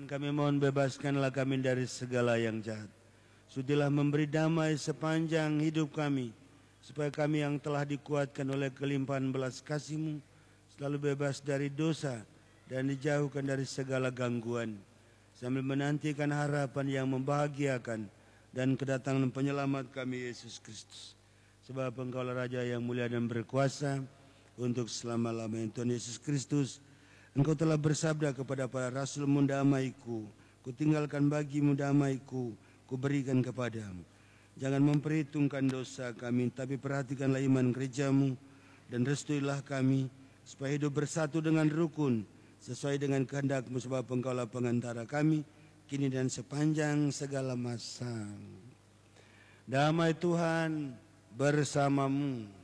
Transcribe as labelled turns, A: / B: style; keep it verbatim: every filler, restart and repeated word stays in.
A: Tuhan, kami mohon bebaskanlah kami dari segala yang jahat. Sudilah memberi damai sepanjang hidup kami, supaya kami yang telah dikuatkan oleh kelimpahan belas kasih-Mu selalu bebas dari dosa dan dijauhkan dari segala gangguan, sambil menantikan harapan yang membahagiakan dan kedatangan penyelamat kami Yesus Kristus. Sebab Engkaulah Raja yang mulia dan berkuasa untuk selama-lamanya. Tuhan Yesus Kristus, Engkau telah bersabda kepada para rasul-Mu, damaiku ku tinggalkan bagimu, damaiku ku berikan kepadamu. Jangan memperhitungkan dosa kami, tapi perhatikanlah iman gereja-Mu dan restuilah kami supaya hidup bersatu dengan rukun sesuai dengan kehendak-Mu, sebab Engkaulah pengantara kami kini dan sepanjang segala masa. Damai Tuhan bersamamu.